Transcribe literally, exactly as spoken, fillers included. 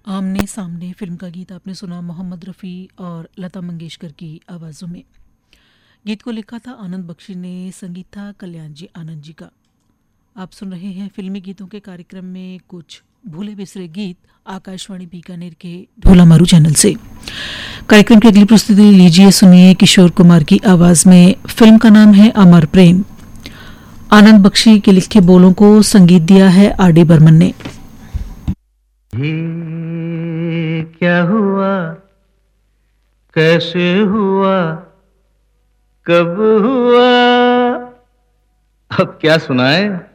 आमने सामने फिल्म का गीत आपने सुना मोहम्मद रफ़ी और लता मंगेशकर की आवाज़ों में। गीत को लिखा था आनंद बख्शी ने, संगीत था कल्याण जी आनंद जी का। आप सुन रहे हैं फिल्मी गीतों के कार्यक्रम में कुछ भूले बिसरे गीत आकाशवाणी बीकानेर के ढोला मारू चैनल से। कार्यक्रम की अगली प्रस्तुति लीजिए, सुनिए किशोर कुमार की आवाज़ में। फिल्म का नाम है अमर प्रेम। आनंद बख्शी के लिखे बोलों को संगीत दिया है आर डी बर्मन ने। ये क्या हुआ, कैसे हुआ, कब हुआ, अब क्या सुनाए।